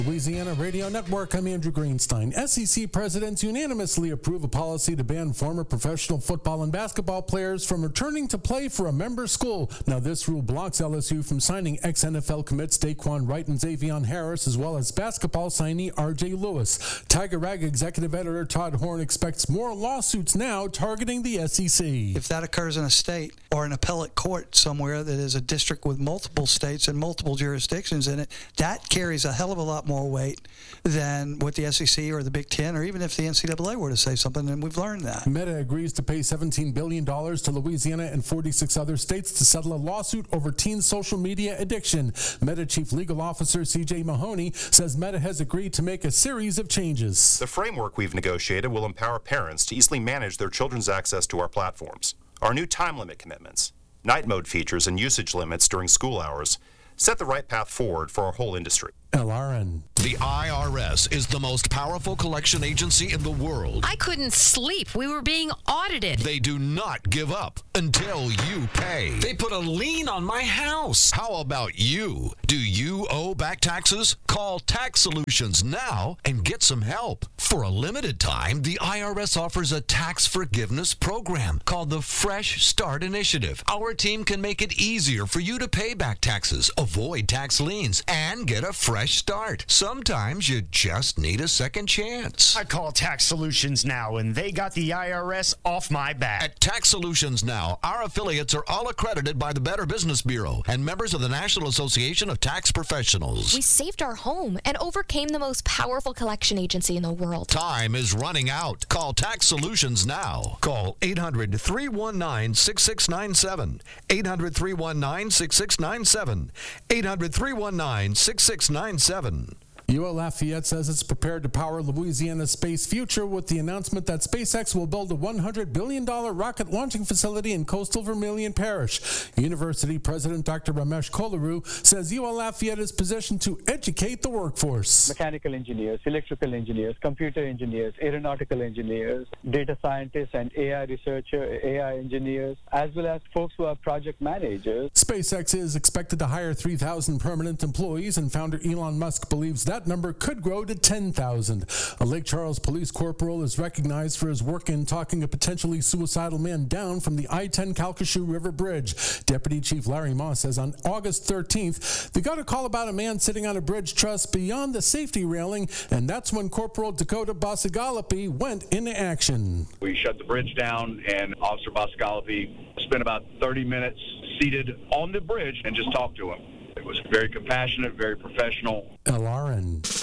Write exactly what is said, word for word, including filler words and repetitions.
Louisiana Radio Network, I'm Andrew Greenstein. S E C presidents unanimously approve a policy to ban former professional football and basketball players from returning to play for a member school. Now, this rule blocks L S U from signing ex-N F L commits Daquan Wright and Xavion Harris, as well as basketball signee R J Lewis. Tiger Rag executive editor Todd Horn expects more lawsuits now targeting the S E C. If that occurs in a state or an appellate court somewhere that is a district with multiple states and multiple jurisdictions in it, that carries a hell of a lot more weight than what the S E C or the Big Ten, or even if the N C double A were to say something, and we've learned that. Meta agrees to pay seventeen billion dollars to Louisiana and forty-six other states to settle a lawsuit over teen social media addiction. Meta Chief Legal Officer C J Mahoney says Meta has agreed to make a series of changes. The framework we've negotiated will empower parents to easily manage their children's access to our platforms. Our new time limit commitments, night mode features, and usage limits during school hours set the right path forward for our whole industry. L R N. The I R S is the most powerful collection agency in the world. I couldn't sleep. We were being audited. They do not give up until you pay. They put a lien on my house. How about you? Do you owe back taxes? Call Tax Solutions now and get some help. For a limited time, the I R S offers a tax forgiveness program called the Fresh Start Initiative. Our team can make it easier for you to pay back taxes, avoid tax liens, and get a fresh start. Sometimes you just need a second chance. I call Tax Solutions now, and they got the I R S off my back. At Tax Solutions Now, our affiliates are all accredited by the Better Business Bureau and members of the National Association of Tax Professionals. We saved our home and overcame the most powerful collection agency in the world. Time is running out. Call Tax Solutions now. Call eight hundred, three one nine, six six nine seven. eight hundred, three one nine, six six nine seven. eight hundred, three one nine, six six nine seven. U L Lafayette says it's prepared to power Louisiana's space future with the announcement that SpaceX will build a one hundred billion dollars rocket launching facility in coastal Vermilion Parish. University President Doctor Ramesh Kolaru says U L Lafayette is positioned to educate the workforce. Mechanical engineers, electrical engineers, computer engineers, aeronautical engineers, data scientists and A I researchers, A I engineers, as well as folks who are project managers. SpaceX is expected to hire three thousand permanent employees, and founder Elon Musk believes that number could grow to ten thousand. A Lake Charles police corporal is recognized for his work in talking a potentially suicidal man down from the I ten Calcasieu River Bridge. Deputy Chief Larry Moss says on August thirteenth, they got a call about a man sitting on a bridge truss beyond the safety railing, and that's when Corporal Dakota Basagalapi went into action. We shut the bridge down, and Officer Basagalapi spent about thirty minutes seated on the bridge and just talked to him. It was very compassionate, very professional. L R N.